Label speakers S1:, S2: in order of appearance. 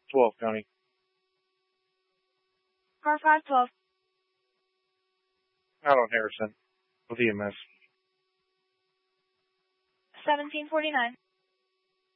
S1: 12 County.
S2: Car 512.
S1: Out on Harrison with EMS.
S2: 1749.